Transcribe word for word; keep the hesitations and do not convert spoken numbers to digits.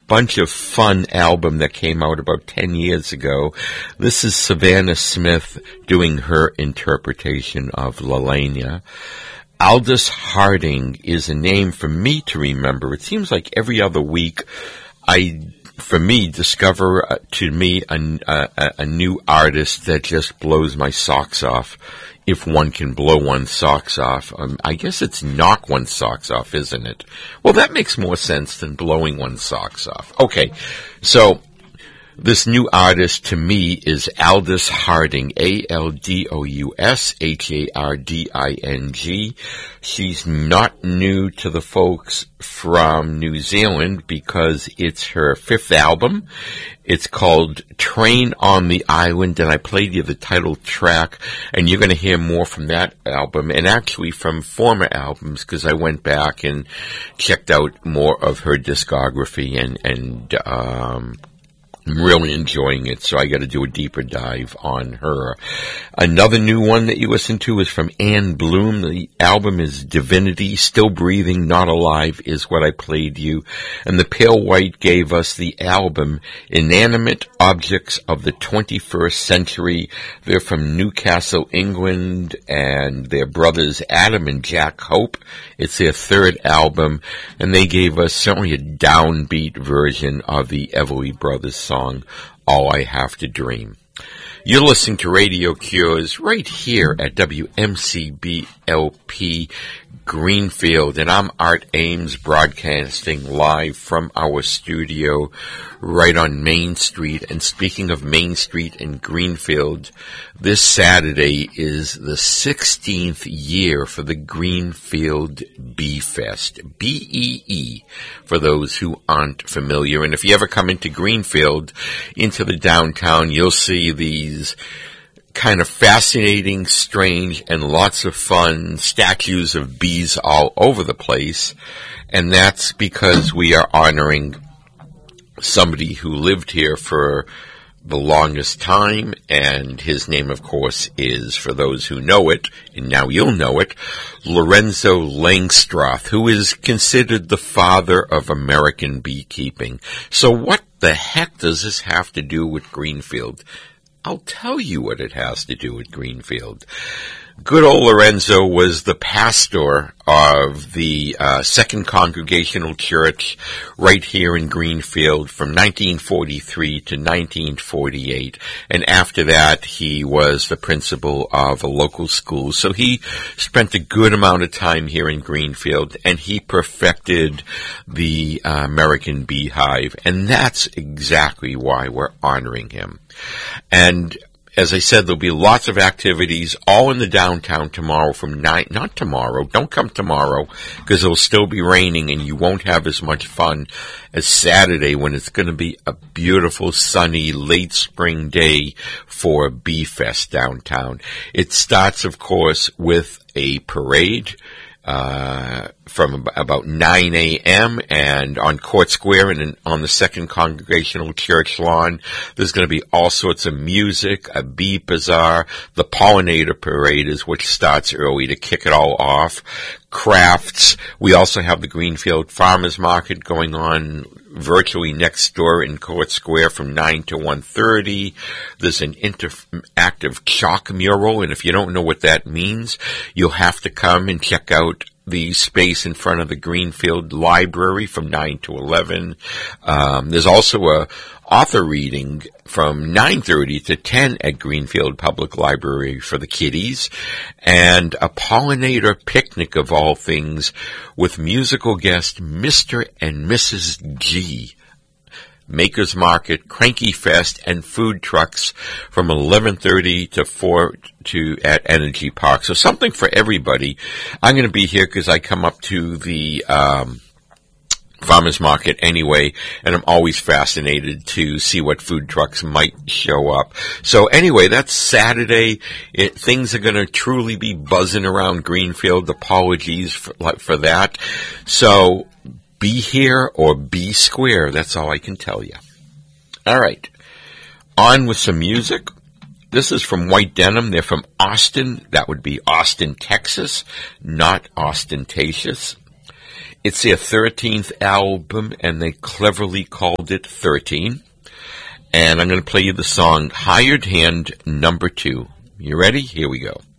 bunch of fun album that came out about ten years ago. This is Savannah Smith doing her interpretation of Lalania. Aldous Harding is a name for me to remember. It seems like every other week I, for me, discover uh, to me a, a, a new artist that just blows my socks off. If one can blow one's socks off. Um, I guess it's knock one's socks off, isn't it? Well, that makes more sense than blowing one's socks off. Okay, so this new artist to me is Aldous Harding, A L D O U S H A R D I N G. She's not new to the folks from New Zealand because it's her fifth album. It's called Train on the Island, and I played you the title track, and you're going to hear more from that album, and actually from former albums, because I went back and checked out more of her discography, and, and um I'm really enjoying it, so I got to do a deeper dive on her. Another new one that you listen to is from Ann Bloom. The album is Divinity, Still Breathing, Not Alive is what I played you. And the Pale White gave us the album Inanimate Objects of the twenty-first Century. They're from Newcastle, England, and their brothers Adam and Jack Hope. It's their third album, and they gave us certainly a downbeat version of the Everly Brothers song, All I Have to Dream. You're listening to Radio Cures right here at W M C B L P Greenfield, and I'm Art Ames, broadcasting live from our studio right on Main Street. And speaking of Main Street and Greenfield, this Saturday is the sixteenth year for the Greenfield Bee Fest, B E E, for those who aren't familiar. And if you ever come into Greenfield, into the downtown, you'll see these kind of fascinating, strange, and lots of fun statues of bees all over the place. And that's because we are honoring somebody who lived here for the longest time, and his name, of course, is, for those who know it, and now you'll know it, Lorenzo Langstroth, who is considered the father of American beekeeping. So what the heck does this have to do with Greenfield? I'll tell you what it has to do with Greenfield. Good old Lorenzo was the pastor of the uh, Second Congregational Church right here in Greenfield from nineteen forty-three to nineteen forty-eight. And after that, he was the principal of a local school. So he spent a good amount of time here in Greenfield, and he perfected the uh, American beehive. And that's exactly why we're honoring him. And as I said, there'll be lots of activities all in the downtown tomorrow from nine, not tomorrow, don't come tomorrow, because it'll still be raining and you won't have as much fun as Saturday when it's going to be a beautiful, sunny, late spring day for Bee Fest downtown. It starts, of course, with a parade Uh, from about nine a.m. and on Court Square and in, on the Second Congregational Church lawn. There's going to be all sorts of music, a bee bazaar. The Pollinator Parade is which starts early to kick it all off. Crafts. We also have the Greenfield Farmers Market going on virtually next door in Court Square from nine to one thirty. There's an interactive chalk mural, and if you don't know what that means, you'll have to come and check out the space in front of the Greenfield Library from nine to eleven. Um, there's also a author reading from nine thirty to ten at Greenfield Public Library for the kiddies, and a pollinator picnic of all things with musical guest Mister and Missus G. Maker's Market, Cranky Fest, and food trucks from eleven thirty to four to at Energy Park. So something for everybody. I'm going to be here because I come up to the um, farmers market anyway, and I'm always fascinated to see what food trucks might show up. So anyway, that's Saturday. It, things are going to truly be buzzing around Greenfield. Apologies for, for that. So be here or be square. That's all I can tell you. All right. On with some music. This is from White Denim. They're from Austin. That would be Austin, Texas, not ostentatious. It's their thirteenth album, and they cleverly called it thirteen. And I'm going to play you the song Hired Hand Number Two. You ready? Here we go.